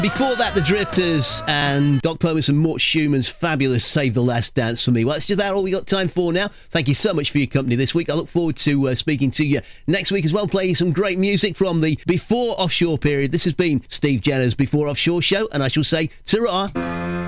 Before that, The Drifters and Doc Pomus and Mort Schumann's fabulous Save the Last Dance for Me. Well, that's just about all we got time for now. Thank you so much for your company this week. I look forward to speaking to you next week as well, playing some great music from the Before Offshore period. This has been Steve Jenner's Before Offshore show, and I shall say ta-ra.